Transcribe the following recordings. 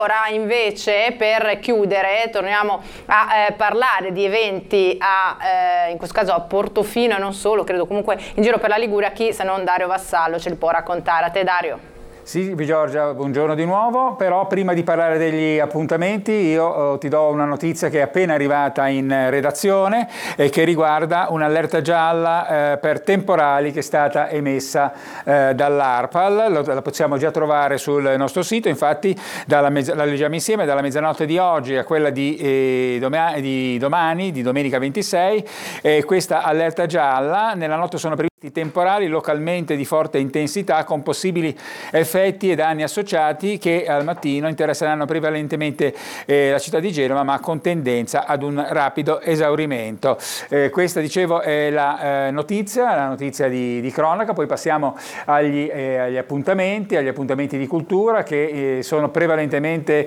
Ora invece, per chiudere, torniamo a parlare di eventi in questo caso a Portofino e non solo, credo comunque in giro per la Liguria. Chi se non Dario Vassallo ce li può raccontare. A te, Dario. Sì, Giorgia, buongiorno di nuovo, però prima di parlare degli appuntamenti io ti do una notizia che è appena arrivata in redazione e che riguarda un'allerta gialla per temporali che è stata emessa dall'ARPAL. La possiamo già trovare sul nostro sito, infatti la leggiamo insieme dalla mezzanotte di oggi a quella di domani, di domenica 26, questa allerta gialla. Nella notte sono previsti temporali localmente di forte intensità con possibili effetti e danni associati che al mattino interesseranno prevalentemente la città di Genova, ma con tendenza ad un rapido esaurimento. Questa, dicevo, è la notizia di cronaca. Poi passiamo agli appuntamenti di cultura che sono prevalentemente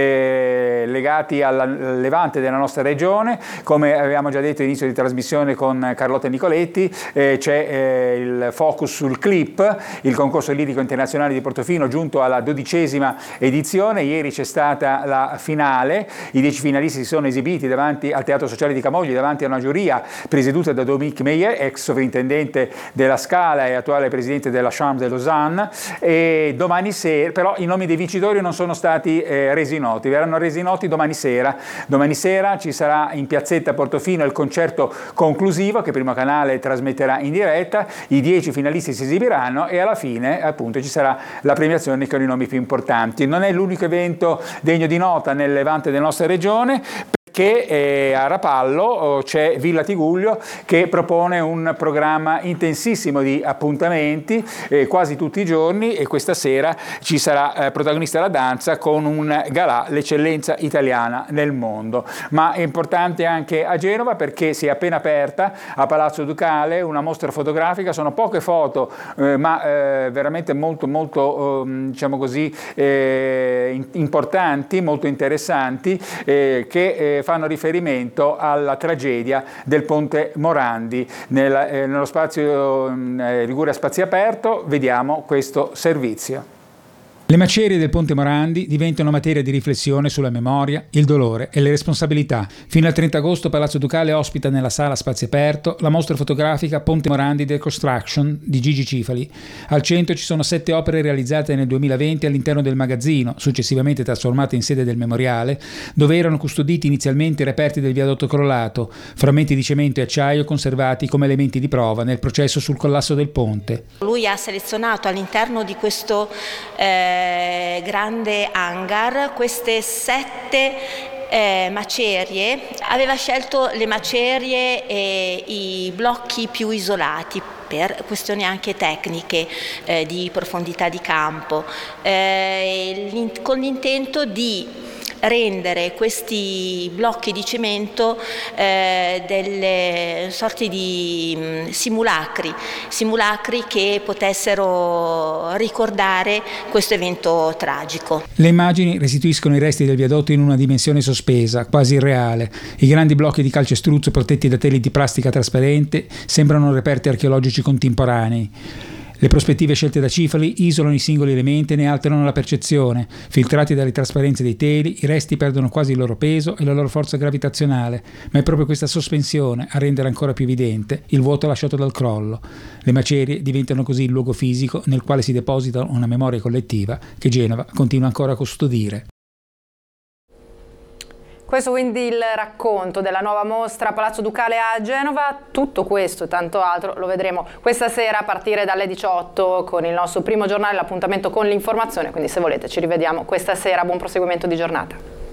legati al levante della nostra regione. Come avevamo già detto all'inizio di trasmissione con Carlotta Nicoletti, c'è il focus sul CLIP, il concorso lirico internazionale di Portofino, giunto alla 12ª edizione. Ieri c'è stata la finale, i 10 finalisti si sono esibiti davanti al Teatro Sociale di Camogli, davanti a una giuria presieduta da Dominique Meyer, ex sovrintendente della Scala e attuale presidente della Chambre de Lausanne. E domani sera, però i nomi dei vincitori non sono stati resi noti, verranno resi noti domani sera. Domani sera ci sarà in piazzetta Portofino il concerto conclusivo che Primo Canale trasmetterà in diretta. I 10 finalisti si esibiranno e alla fine appunto ci sarà la premiazione con i nomi più importanti. Non è l'unico evento degno di nota nel levante della nostra regione, che a Rapallo c'è Villa Tigullio che propone un programma intensissimo di appuntamenti quasi tutti i giorni, e questa sera ci sarà protagonista la danza con un galà, l'eccellenza italiana nel mondo. Ma è importante anche a Genova perché si è appena aperta a Palazzo Ducale una mostra fotografica. Sono poche foto ma veramente molto diciamo così importanti, molto interessanti, che fanno riferimento alla tragedia del Ponte Morandi. Nello spazio Liguria Spazi Aperto vediamo questo servizio. Le macerie del Ponte Morandi diventano materia di riflessione sulla memoria, il dolore e le responsabilità. Fino al 30 agosto Palazzo Ducale ospita nella sala Spazio Aperto la mostra fotografica Ponte Morandi Deconstruction di Gigi Cifali. Al centro ci sono 7 opere realizzate nel 2020 all'interno del magazzino, successivamente trasformate in sede del memoriale, dove erano custoditi inizialmente i reperti del viadotto crollato, frammenti di cemento e acciaio conservati come elementi di prova nel processo sul collasso del ponte. Lui ha selezionato all'interno di questo grande hangar queste 7 macerie. Aveva scelto le macerie e i blocchi più isolati per questioni anche tecniche di profondità di campo, con l'intento di rendere questi blocchi di cemento delle sorti di simulacri che potessero ricordare questo evento tragico. Le immagini restituiscono i resti del viadotto in una dimensione sospesa, quasi irreale. I grandi blocchi di calcestruzzo protetti da teli di plastica trasparente sembrano reperti archeologici contemporanei. Le prospettive scelte da Cifali isolano i singoli elementi e ne alterano la percezione. Filtrati dalle trasparenze dei teli, i resti perdono quasi il loro peso e la loro forza gravitazionale, ma è proprio questa sospensione a rendere ancora più evidente il vuoto lasciato dal crollo. Le macerie diventano così il luogo fisico nel quale si deposita una memoria collettiva che Genova continua ancora a custodire. Questo quindi il racconto della nuova mostra Palazzo Ducale a Genova. Tutto questo e tanto altro lo vedremo questa sera a partire dalle 18 con il nostro primo giornale, l'appuntamento con l'informazione, quindi se volete ci rivediamo questa sera. Buon proseguimento di giornata.